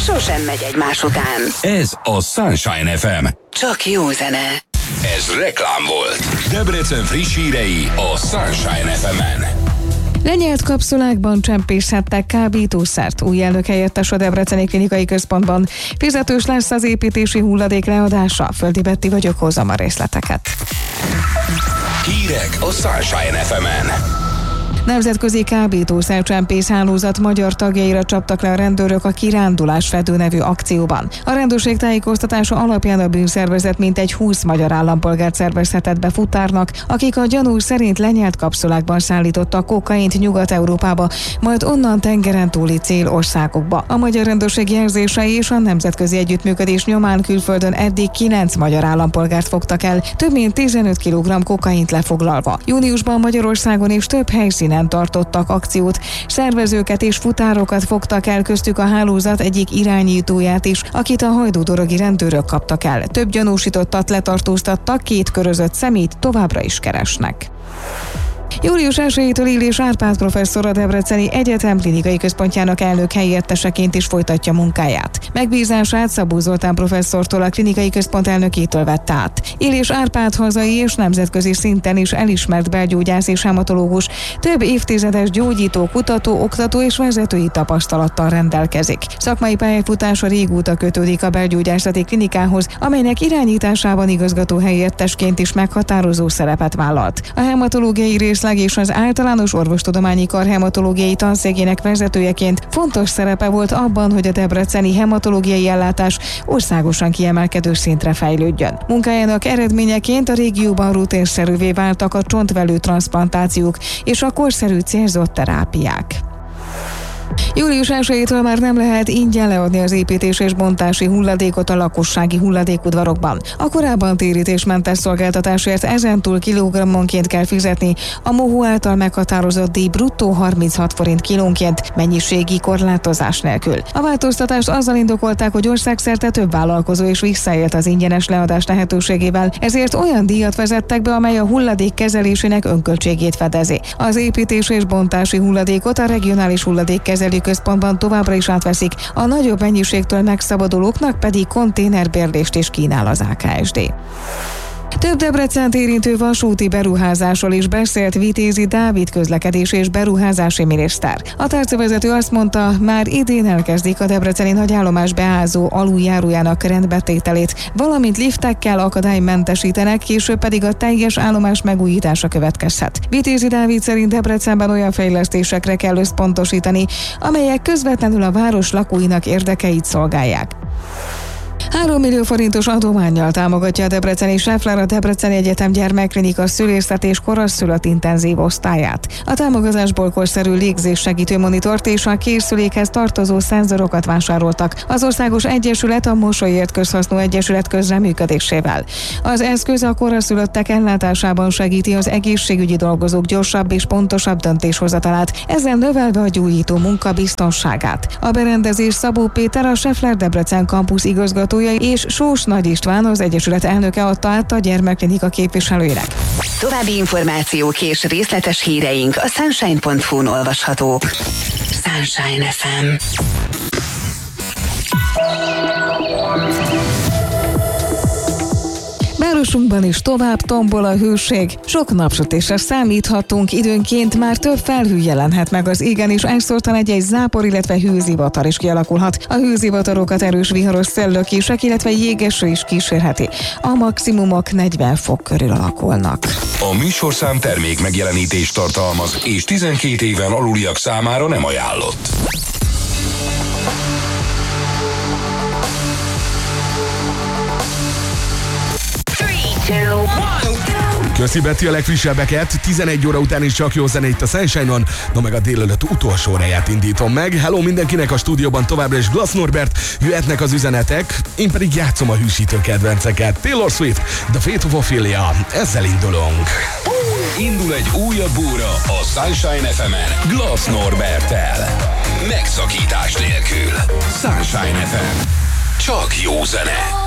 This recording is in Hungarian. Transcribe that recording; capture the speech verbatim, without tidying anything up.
sosem megy egymás után. Ez a Sunshine ef em. Csak jó zene. Ez reklám volt. Debrecen friss hírei a Sunshine ef emen. Lenyelt kapszulákban csempészhettek kábítószert. Új elnök helyettes a Debreceni Klinikai Központban. Fizetős lesz az építési hulladék leadása. Földi Betti vagyok, hozzam a részleteket. Hírek a Sunshine ef emen. Nemzetközi kábítószercsempész hálózat magyar tagjaira csaptak le a rendőrök a Kirándulás Fedő nevű akcióban. A rendőrség tájékoztatása alapján a bűnszervezet mintegy húsz magyar állampolgárt szervezhetett be futárnak, akik a gyanú szerint lenyelt kapszulákban szállítottak kokaint Nyugat-Európába, majd onnan tengeren túli célországokba. A magyar rendőrség jelzései és a nemzetközi együttműködés nyomán külföldön eddig kilenc magyar állampolgárt fogtak el, több mint tizenöt kilogramm kokaint lefoglalva. Júniusban Magyarországon és több helyszínen tartottak akciót. Szervezőket és futárokat fogtak el, köztük a hálózat egyik irányítóját is, akit a hajdúdorogi rendőrök kaptak el. Több gyanúsítottat letartóztattak, két körözött személyt továbbra is keresnek. július elsejétől Illés Árpád professzor a Debreceni Egyetem Klinikai Központjának elnök helyetteseként is folytatja munkáját. Megbízását Szabó Zoltán professzortól, a Klinikai Központ elnökétől vette át. Illés Árpád hazai és nemzetközi szinten is elismert belgyógyász és hematológus, több évtizedes gyógyító, kutató, oktató és vezetői tapasztalattal rendelkezik. Szakmai pályafutása régóta kötődik a belgyógyászati klinikához, amelynek irányításában igazgató helyettesként is meghatározó szerepet vállalt. A hematológiai részleg és az általános orvostudományi kar hematológiai tanszékének vezetőjeként fontos szerepe volt abban, hogy a debreceni hematológiai ellátás országosan kiemelkedő szintre fejlődjön. Munkájának eredményeként a régióban rutinszerűvé váltak a csontvelő transzplantációk és a korszerű célzott terápiák. július elsejétől már nem lehet ingyen leadni az építés és bontási hulladékot a lakossági hulladékudvarokban. A korábban térítésmentes szolgáltatásért ezentúl kilogrammonként kell fizetni, a MOHO által meghatározott díj bruttó harminchat forint kilónként, mennyiségi korlátozás nélkül. A változtatást azzal indokolták, hogy országszerte több vállalkozó is visszaélt az ingyenes leadás lehetőségével, ezért olyan díjat vezettek be, amely a hulladék kezelésének önköltségét fedezi. Az építés és bontási hulladékot a regionális hulladékkezelő központban továbbra is átveszik, a nagyobb mennyiségtől megszabadulóknak pedig konténerbérlést is kínál az á ká es dé. Több Debrecent érintő vasúti beruházásról is beszélt Vitézi Dávid közlekedés és beruházási miniszter. A tárcavezető azt mondta, már idén elkezdik a debreceni nagyállomás beázó aluljárójának rendbetételét, valamint liftekkel akadálymentesítenek, később pedig a teljes állomás megújítása következhet. Vitézi Dávid szerint Debrecenben olyan fejlesztésekre kell összpontosítani, amelyek közvetlenül a város lakóinak érdekeit szolgálják. három millió forintos adománnyal támogatja a debreceni Scheffler a Debreceni Egyetem Gyermekklinika szülészet és koraszülött intenzív osztályát. A támogatásból korszerű légzéssegítő monitort és a készülékhez tartozó szenzorokat vásároltak az Országos Egyesület a Mosolyért Közhasznú Egyesület közreműködésével. Az eszköz a koraszülöttek ellátásában segíti az egészségügyi dolgozók gyorsabb és pontosabb döntéshozatalát, ezzel növelve a gyógyító munka biztonságát. A berendezés Szabó Péter, a Scheffler Debrecen Campus igazgató és Sós Nagy István, az Egyesület elnöke adta át a gyermekklinika képviselőinek. További információk és részletes híreink a sunshine pont hu-n olvashatók. Sunshine ef em. Városunkban is tovább tombol a hőség. Sok napsütésre számíthatunk, időnként már több felhő jelenhet meg az égen, és egyszortan egy-egy zápor, illetve hőzivatar is kialakulhat. A hőzivatarokat erős viharos szellőkések, illetve jégeső is kísérheti. A maximumok negyven fok körül alakulnak. A műsorszám termék megjelenítést tartalmaz, és tizenkét éven aluliak számára nem ajánlott. Köszi Betty a legfrissebbeket, tizenegy óra után is csak jó zene itt a Sunshine-on, no meg a délelőtt utolsó óráját indítom meg. Hello mindenkinek, a stúdióban továbbra is Glass Norbert, jöhetnek az üzenetek, én pedig játszom a hűsítő kedvenceket. Taylor Swift, The Fate of Ophelia, ezzel indulunk. Indul egy újabb óra a Sunshine ef emen Glass Norberttel. Megszakítás nélkül. Sunshine ef em. Csak jó zene.